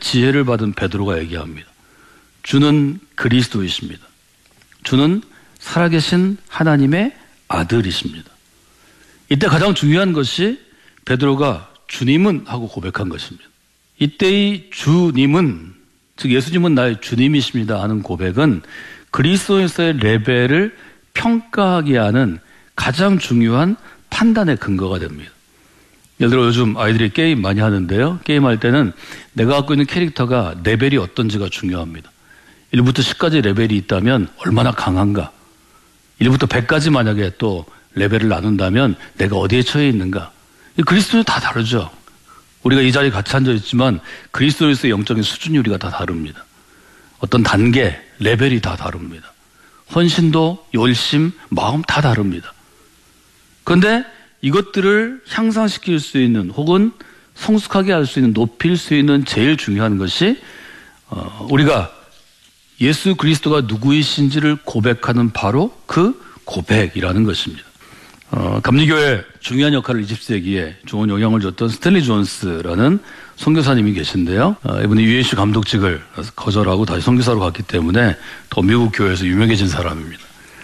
지혜를 받은 베드로가 얘기합니다. 주는 그리스도이십니다. 주는 살아계신 하나님의 아들이십니다. 이때 가장 중요한 것이 베드로가 주님은 하고 고백한 것입니다. 이때의 주님은, 즉 예수님은 나의 주님이십니다 하는 고백은 그리스도에서의 레벨을 평가하게 하는 가장 중요한 판단의 근거가 됩니다. 예를 들어 요즘 아이들이 게임 많이 하는데요. 게임할 때는 내가 갖고 있는 캐릭터가 레벨이 어떤지가 중요합니다. 1부터 10까지 레벨이 있다면 얼마나 강한가. 1부터 100까지 만약에 또 레벨을 나눈다면 내가 어디에 처해 있는가. 그리스도는 다 다르죠. 우리가 이 자리에 같이 앉아 있지만 그리스도에서의 영적인 수준이 우리가 다 다릅니다. 어떤 단계, 레벨이 다 다릅니다. 헌신도, 열심, 마음 다 다릅니다. 그런데 이것들을 향상시킬 수 있는 혹은 성숙하게 할 수 있는, 높일 수 있는 제일 중요한 것이 우리가 예수 그리스도가 누구이신지를 고백하는 바로 그 고백이라는 것입니다. 감리교회 중요한 역할을 20세기에 좋은 영향을 줬던 스탠리 존스라는 선교사님이 계신데요. 이분이 UNC 감독직을 거절하고 다시 선교사로 갔기 때문에 더 미국 교회에서 유명해진 사람입니다.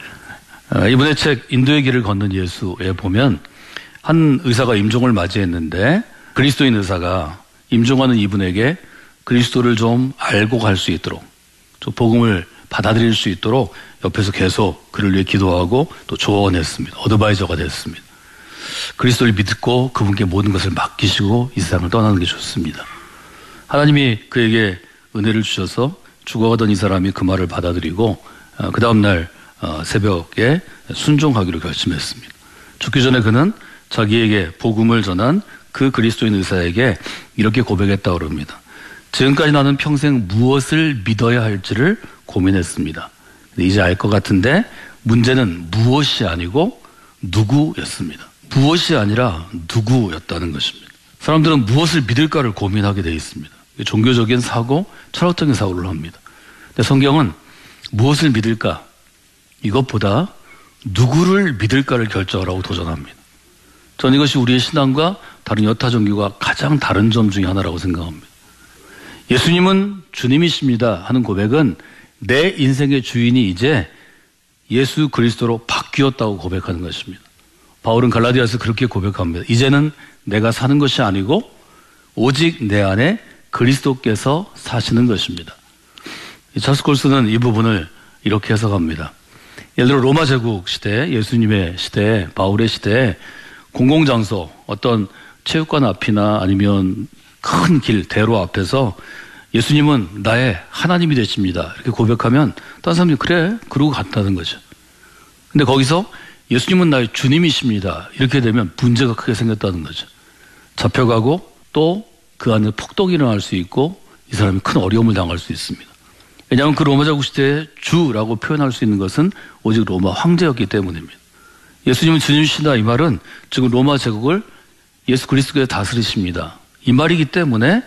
이분의 책 인도의 길을 걷는 예수에 보면 한 의사가 임종을 맞이했는데 그리스도인 의사가 임종하는 이분에게 그리스도를 좀 알고 갈 수 있도록, 좀 복음을 받아들일 수 있도록 옆에서 계속 그를 위해 기도하고 또 조언했습니다. 어드바이저가 됐습니다. 그리스도를 믿고 그분께 모든 것을 맡기시고 이 세상을 떠나는 게 좋습니다. 하나님이 그에게 은혜를 주셔서 죽어가던 이 사람이 그 말을 받아들이고 그 다음날 새벽에 순종하기로 결심했습니다. 죽기 전에 그는 자기에게 복음을 전한 그 그리스도인 의사에게 이렇게 고백했다고 합니다. 지금까지 나는 평생 무엇을 믿어야 할지를 고민했습니다. 이제 알 것 같은데 문제는 무엇이 아니고 누구였습니다. 무엇이 아니라 누구였다는 것입니다. 사람들은 무엇을 믿을까를 고민하게 되어 있습니다. 종교적인 사고, 철학적인 사고를 합니다. 근데 성경은 무엇을 믿을까? 이것보다 누구를 믿을까를 결정하라고 도전합니다. 저는 이것이 우리의 신앙과 다른 여타 종교가 가장 다른 점 중에 하나라고 생각합니다. 예수님은 주님이십니다 하는 고백은 내 인생의 주인이 이제 예수 그리스도로 바뀌었다고 고백하는 것입니다. 바울은 갈라디아서 그렇게 고백합니다. 이제는 내가 사는 것이 아니고 오직 내 안에 그리스도께서 사시는 것입니다. 찰스 콜스는 이 부분을 이렇게 해석합니다. 예를 들어 로마 제국 시대, 예수님의 시대, 바울의 시대에 공공장소, 어떤 체육관 앞이나 아니면 큰 길, 대로 앞에서 예수님은 나의 하나님이 되십니다. 이렇게 고백하면 다른 사람들이 그래, 그러고 간다는 거죠. 근데 거기서 예수님은 나의 주님이십니다. 이렇게 되면 문제가 크게 생겼다는 거죠. 잡혀가고 또 그 안에 폭동이 일어날 수 있고 이 사람이 큰 어려움을 당할 수 있습니다. 왜냐하면 그 로마 제국 시대에 주라고 표현할 수 있는 것은 오직 로마 황제였기 때문입니다. 예수님은 주님이시다 이 말은 지금 로마 제국을 예수 그리스도께서 다스리십니다. 이 말이기 때문에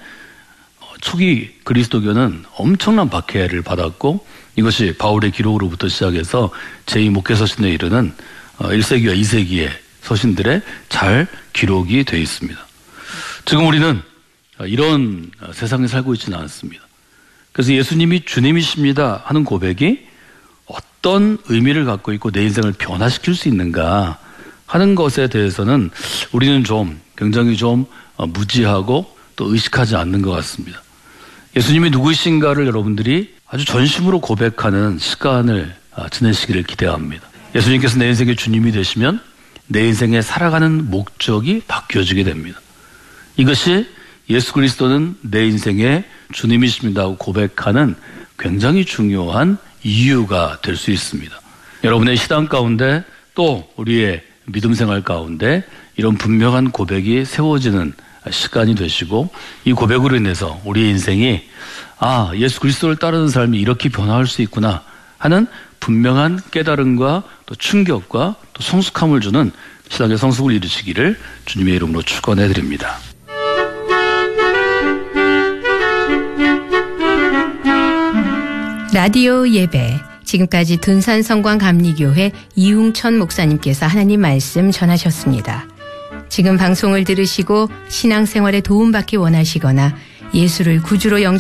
초기 그리스도교는 엄청난 박해를 받았고 이것이 바울의 기록으로부터 시작해서 제2 목회서신에 이르는 1세기와 2세기의 서신들에 잘 기록이 되어 있습니다. 지금 우리는 이런 세상에 살고 있지는 않습니다. 그래서 예수님이 주님이십니다 하는 고백이 어떤 의미를 갖고 있고 내 인생을 변화시킬 수 있는가 하는 것에 대해서는 우리는 굉장히 무지하고 또 의식하지 않는 것 같습니다. 예수님이 누구이신가를 여러분들이 아주 전심으로 고백하는 시간을 지내시기를 기대합니다. 예수님께서 내 인생의 주님이 되시면 내 인생에 살아가는 목적이 바뀌어지게 됩니다. 이것이 예수 그리스도는 내 인생의 주님이십니다 하고 고백하는 굉장히 중요한 이유가 될 수 있습니다. 여러분의 신앙 가운데 또 우리의 믿음 생활 가운데 이런 분명한 고백이 세워지는 시간이 되시고 이 고백으로 인해서 우리의 인생이 예수 그리스도를 따르는 삶이 이렇게 변화할 수 있구나 하는 분명한 깨달음과 또 충격과 또 성숙함을 주는 신앙의 성숙을 이루시기를 주님의 이름으로 축원해 드립니다. 라디오 예배, 지금까지 둔산성광감리교회 이웅천 목사님께서 하나님 말씀 전하셨습니다. 지금 방송을 들으시고 신앙생활에 도움받기 원하시거나 예수를 구주로